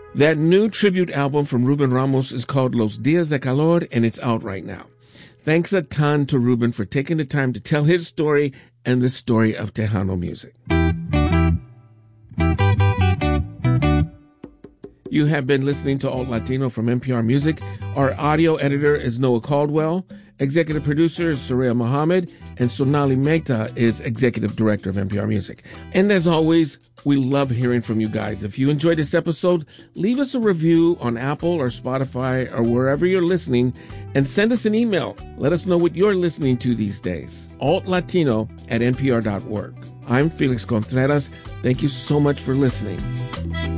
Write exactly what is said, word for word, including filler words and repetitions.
That new tribute album from Ruben Ramos is called Los Días de Calor, and it's out right now. Thanks a ton to Ruben for taking the time to tell his story and the story of Tejano music. You have been listening to Alt Latino from N P R Music. Our audio editor is Noah Caldwell. Executive producer is Soraya Mohammed. And Sonali Mehta is executive director of N P R Music. And as always, we love hearing from you guys. If you enjoyed this episode, leave us a review on Apple or Spotify or wherever you're listening and send us an email. Let us know what you're listening to these days. altlatino at N P R dot org. I'm Felix Contreras. Thank you so much for listening.